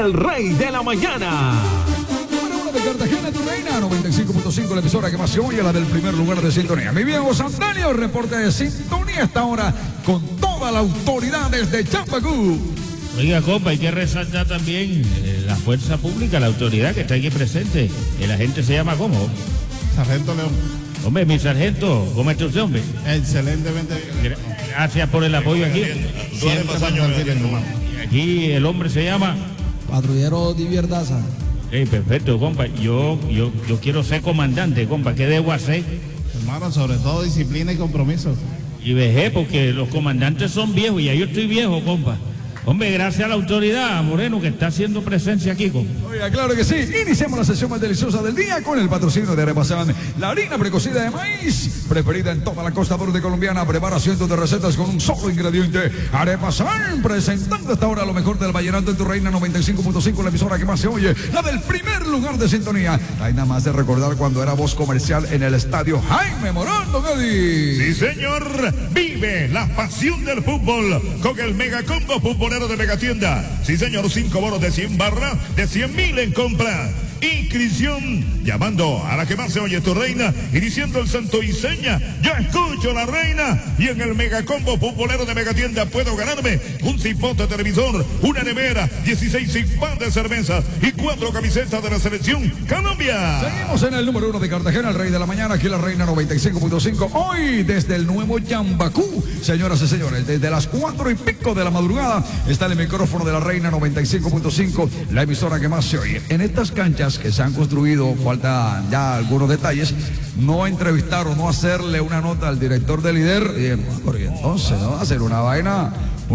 el rey de la mañana. Número 1 de Cartagena, tu reina, 95.5, la emisora que más se oye, la del primer lugar de sintonía. Mi viejo Santelio, reporte de sintonía hasta ahora con toda la autoridad desde Champacú. Oiga, compa, hay que resaltar también la fuerza pública, la autoridad que está aquí presente. La gente se llama ¿cómo? Sargento León. Hombre, mi sargento, ¿cómo está usted, hombre? Excelentemente. Gracias por el apoyo aquí. Siempre años hermano. Aquí el hombre se llama... Patrullero Divierdaza. Perfecto, compa. Yo quiero ser comandante, compa. ¿Qué debo hacer? Hermano, sobre todo disciplina y compromiso. Y vejé, porque los comandantes son viejos y ya yo estoy viejo, compa. Hombre, gracias a la autoridad, Moreno, que está haciendo presencia aquí, compa. Oiga, claro que sí. Iniciamos la sesión más deliciosa del día con el patrocinio de Arepasan, la harina precocida de maíz, preferida en toda la costa norte colombiana. Prepara cientos de recetas con un solo ingrediente. Arepasan, presentando hasta ahora lo mejor del vallenato en tu reina 95.5, la emisora que más se oye, la del primer lugar de sintonía. Hay nada más de recordar cuando era voz comercial en el estadio Jaime Morón, don Eddie. Sí, señor. Vive la pasión del fútbol con el Megacombo Futbolero de Megatienda. Sí, señor, 5 bonos de 100 barras, de 100.000 en compra. Inscripción, llamando a la que más se oye, tu reina, y diciendo el santo y seña, yo escucho la reina, y en el Megacombo Futbolero de Megatienda puedo ganarme un sifón de televisor, una nevera, 16 sifón de cervezas y 4 camisetas de la selección Colombia. Seguimos en el número 1 de Cartagena, el rey de la mañana, aquí la reina 95.5, hoy desde el nuevo Chambacú, señoras y señores, desde las 4 y pico de la madrugada, está el micrófono de la reina 95.5, la emisora que más se oye. En estas canchas que se han construido, falta ya algunos detalles, no entrevistar o no hacerle una nota al director del líder, y entonces, ¿no? Hacer una vaina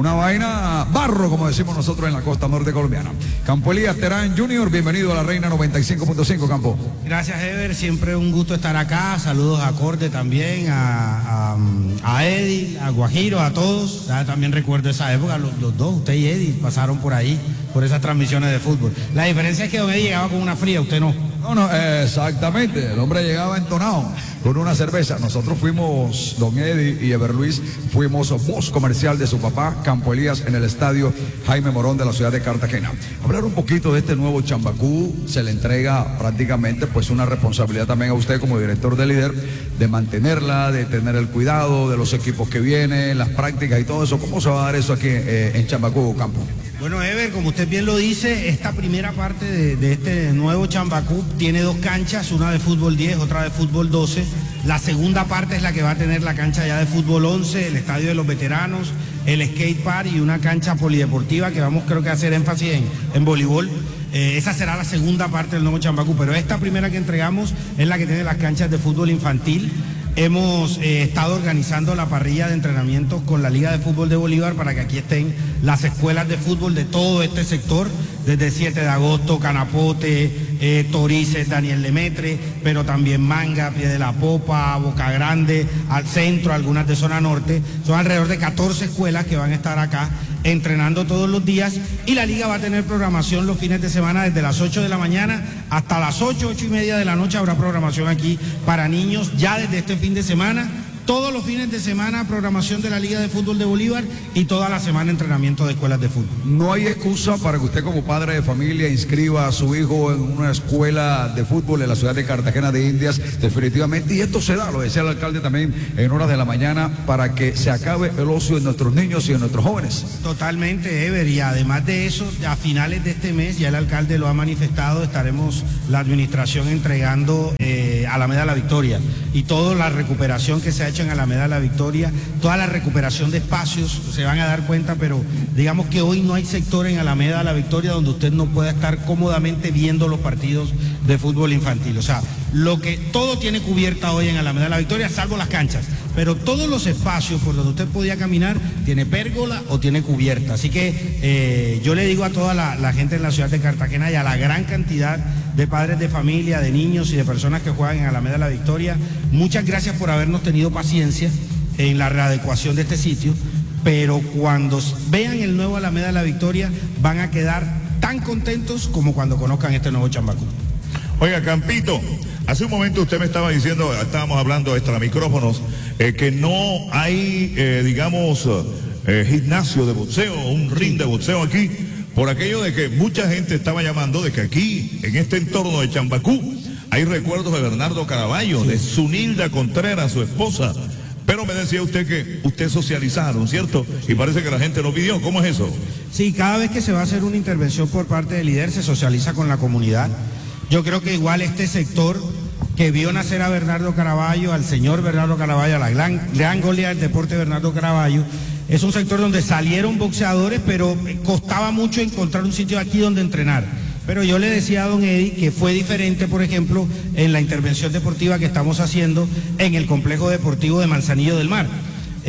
barro, como decimos nosotros en la costa norte colombiana. Campo Elías Terán Jr., bienvenido a la reina 95.5, Campo. Gracias, Ever, siempre un gusto estar acá. Saludos a Corte también, a Eddie, a Guajiro, a todos. Ya también recuerdo esa época, los dos, usted y Eddie, pasaron por ahí, por esas transmisiones de fútbol. La diferencia es que don Eddie llegaba con una fría, usted no. No, exactamente, el hombre llegaba entonado con una cerveza. Nosotros fuimos, don Eddie y Ever Luis, fuimos voz comercial de su papá, Campo Elías, en el estadio Jaime Morón de la ciudad de Cartagena. Hablar un poquito de este nuevo Chambacú, se le entrega prácticamente pues una responsabilidad también a usted como director de líder, de mantenerla, de tener el cuidado de los equipos que vienen, las prácticas y todo eso. ¿Cómo se va a dar eso aquí en Chambacú, Campo? Bueno, Ever, como usted bien lo dice, esta primera parte de este nuevo Chambacú tiene 2 canchas, una de fútbol 10, otra de fútbol 12. La segunda parte es la que va a tener la cancha ya de fútbol 11, el estadio de los veteranos, el skate park y una cancha polideportiva que vamos creo que a hacer énfasis en voleibol. Esa será la segunda parte del nuevo Chambacú, pero esta primera que entregamos es la que tiene las canchas de fútbol infantil. Hemos estado organizando la parrilla de entrenamientos con la Liga de Fútbol de Bolívar para que aquí estén las escuelas de fútbol de todo este sector, desde 7 de agosto, Canapote, Torices, Daniel Lemetre, pero también Manga, Pie de la Popa, Boca Grande, al centro, algunas de zona norte. Son alrededor de 14 escuelas que van a estar acá entrenando todos los días, y la liga va a tener programación los fines de semana desde las 8 de la mañana hasta las 8:30 de la noche. Habrá programación aquí para niños ya desde este fin de semana. Todos los fines de semana programación de la Liga de Fútbol de Bolívar y toda la semana entrenamiento de escuelas de fútbol. No hay excusa para que usted como padre de familia inscriba a su hijo en una escuela de fútbol en la ciudad de Cartagena de Indias, definitivamente, y esto se da, lo decía el alcalde también, en horas de la mañana, para que se acabe el ocio en nuestros niños y en nuestros jóvenes. Totalmente, Ever, y además de eso, a finales de este mes, ya el alcalde lo ha manifestado, estaremos la administración entregando Alameda La Victoria y toda la recuperación que se ha hecho en Alameda La Victoria, toda la recuperación de espacios, se van a dar cuenta, pero digamos que hoy no hay sector en Alameda La Victoria donde usted no pueda estar cómodamente viendo los partidos de fútbol infantil. O sea, todo tiene cubierta hoy en Alameda La Victoria, salvo las canchas, pero todos los espacios por donde usted podía caminar tiene pérgola o tiene cubierta. Así que yo le digo a toda la gente en la ciudad de Cartagena y a la gran cantidad de padres de familia, de niños y de personas que juegan en Alameda La Victoria, muchas gracias por habernos tenido paciencia en la readecuación de este sitio, pero cuando vean el nuevo Alameda La Victoria van a quedar tan contentos como cuando conozcan este nuevo Chambacú. Oiga, Campito, hace un momento usted me estaba diciendo, estábamos hablando extra micrófonos, que no hay, gimnasio de boxeo, un ring de boxeo aquí. por aquello de que mucha gente estaba llamando de que aquí, en este entorno de Chambacú, hay recuerdos de Bernardo Caraballo, de Zunilda Contreras, su esposa. Pero me decía usted que ustedes socializaron, ¿cierto? Y parece que la gente lo pidió. ¿Cómo es eso? Sí, cada vez que se va a hacer una intervención por parte del líder se socializa con la comunidad. Yo creo que igual este sector que vio nacer a Bernardo Caraballo, al señor Bernardo Caraballo, a la gran goleada del deporte Bernardo Caraballo, es un sector donde salieron boxeadores, pero costaba mucho encontrar un sitio aquí donde entrenar. Pero yo le decía a don Eddie que fue diferente, por ejemplo, en la intervención deportiva que estamos haciendo en el complejo deportivo de Manzanillo del Mar.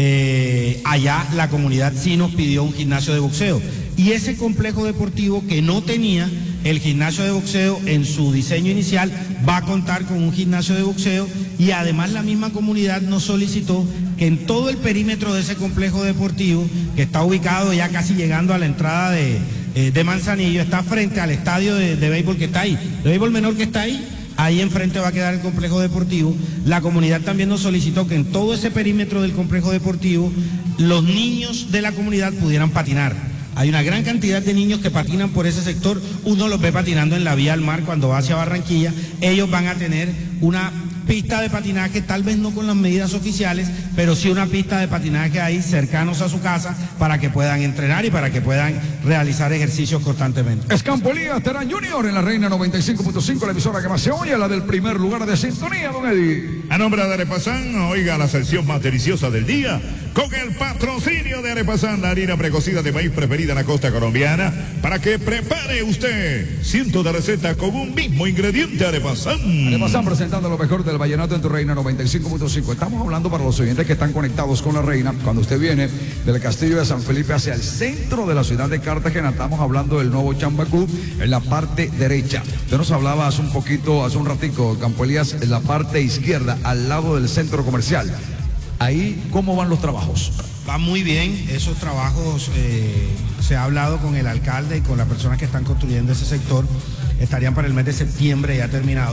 Allá la comunidad sí nos pidió un gimnasio de boxeo. Y ese complejo deportivo que no tenía el gimnasio de boxeo en su diseño inicial va a contar con un gimnasio de boxeo, y además la misma comunidad nos solicitó que en todo el perímetro de ese complejo deportivo, que está ubicado ya casi llegando a la entrada de Manzanillo, está frente al estadio de béisbol que está ahí, de béisbol menor que está ahí. Ahí enfrente va a quedar el complejo deportivo. La comunidad también nos solicitó que en todo ese perímetro del complejo deportivo los niños de la comunidad pudieran patinar. Hay una gran cantidad de niños que patinan por ese sector. Uno los ve patinando en la vía al mar cuando va hacia Barranquilla. Ellos van a tener una pista de patinaje, tal vez no con las medidas oficiales, pero sí una pista de patinaje ahí cercanos a su casa para que puedan entrenar y para que puedan realizar ejercicios constantemente. Escampolía Terán Junior en la Reina 95.5, la emisora que más se oye, la del primer lugar de sintonía, don Eddie. A nombre de Arepasán, oiga la sección más deliciosa del día, con el patrocinio de Arepasán, la harina precocida de maíz preferida en la costa colombiana, para que prepare usted cientos de recetas con un mismo ingrediente. Arepasán. Arepasán presentando lo mejor del vallenato en tu Reina 95.5. Estamos hablando para los oyentes que están conectados con la Reina. Cuando usted viene del castillo de San Felipe hacia el centro de la ciudad de Cartagena, estamos hablando del nuevo Chambacú en la parte derecha. Usted nos hablaba hace un ratico, Campo Elías, en la parte izquierda, al lado del centro comercial. Ahí, ¿cómo van los trabajos? Va muy bien, esos trabajos se ha hablado con el alcalde y con las personas que están construyendo ese sector. Estarían para el mes de septiembre ya terminado.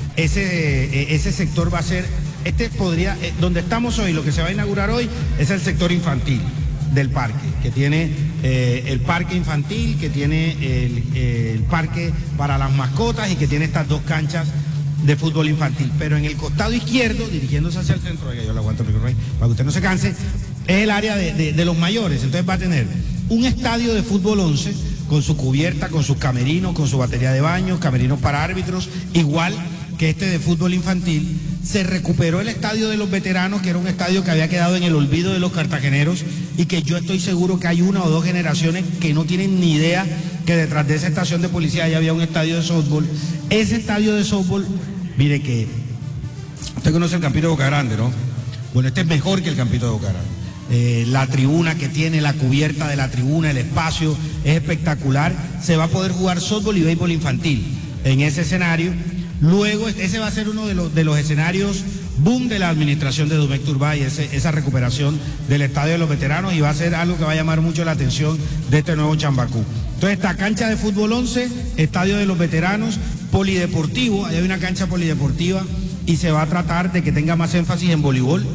Ese sector va a ser, donde estamos hoy, lo que se va a inaugurar hoy es el sector infantil del parque, que tiene el parque infantil, que tiene el parque para las mascotas y que tiene estas dos canchas de fútbol infantil. Pero en el costado izquierdo, dirigiéndose hacia el centro, yo lo aguanto para que usted no se canse, es el área de los mayores. Entonces va a tener un estadio de fútbol 11 con su cubierta, con sus camerinos, con su batería de baños, camerinos para árbitros, igual que este de fútbol infantil. Se recuperó el estadio de los veteranos, que era un estadio que había quedado en el olvido de los cartageneros y que yo estoy seguro que hay una o dos generaciones que no tienen ni idea que detrás de esa estación de policía ya había un estadio de softball. Ese estadio de softball, mire que usted conoce el Campito de Boca Grande, ¿no? Bueno, este es mejor que el Campito de Boca Grande. La tribuna que tiene, la cubierta de la tribuna, el espacio es espectacular. Se va a poder jugar softball y béisbol infantil en ese escenario. Luego, ese va a ser uno de los escenarios boom de la administración de Domecq Turbay, esa recuperación del estadio de los veteranos, y va a ser algo que va a llamar mucho la atención de este nuevo Chambacú. Entonces, esta cancha de fútbol 11, estadio de los veteranos, polideportivo, ahí hay una cancha polideportiva y se va a tratar de que tenga más énfasis en voleibol,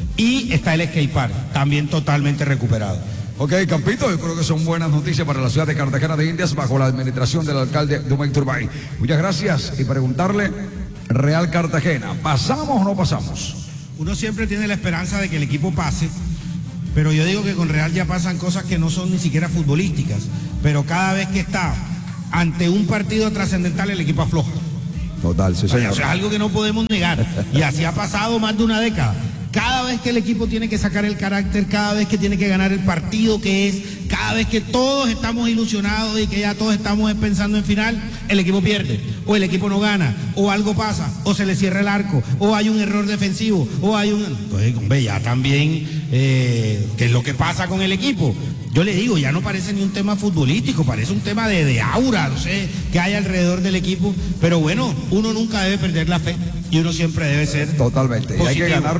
y está el skatepark, también totalmente recuperado. Ok, Campito, yo creo que son buenas noticias para la ciudad de Cartagena de Indias bajo la administración del alcalde Domecq Turbay. Muchas gracias, y preguntarle, Real Cartagena, ¿pasamos o no pasamos? Uno siempre tiene la esperanza de que el equipo pase, pero yo digo que con Real ya pasan cosas que no son ni siquiera futbolísticas, pero cada vez que está ante un partido trascendental el equipo afloja. Total, sí, señor. O sea, es algo que no podemos negar, y así ha pasado más de una década. Cada vez que el equipo tiene que sacar el carácter, cada vez que tiene que ganar el partido que es, cada vez que todos estamos ilusionados y que ya todos estamos pensando en final, el equipo pierde, o el equipo no gana, o algo pasa, o se le cierra el arco, o hay un error defensivo, o hay un... Entonces, hombre, ya también, ¿qué es lo que pasa con el equipo? Yo le digo, ya no parece ni un tema futbolístico, parece un tema de aura, no sé, que hay alrededor del equipo, pero bueno, uno nunca debe perder la fe y uno siempre debe ser totalmente, y hay que ganar.